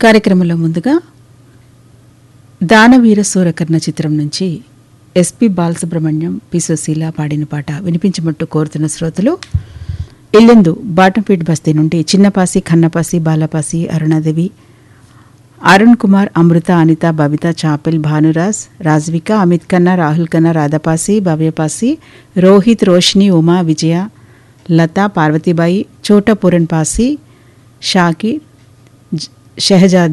కార్యక్రమంలో ముందుగా దానవీర సూరకర్ణ చిత్రం నుంచి ఎస్పి బాలసుబ్రహ్మణ్యం పి సుశీల పాడిన పాట వినిపించమట్టు కోరుతున్న శ్రోతలు ఇల్లెందు బాటంపేట బస్తీ నుండి చిన్నపాసి ఖన్నపాసి బాలపాసి అరుణాదేవి అరుణ్ కుమార్ అమృత అనిత బబిత చాపెల్ భానురాజ్ రాజ్విక అమిత్ ఖన్నా రాహుల్ ఖన్నా రాధాపాసి భవ్యపాసి రోహిత్ రోష్ని ఉమా విజయ లతా పార్వతీబాయి చోటా పూరన్ పాసి షాకీర్ షెహజాద్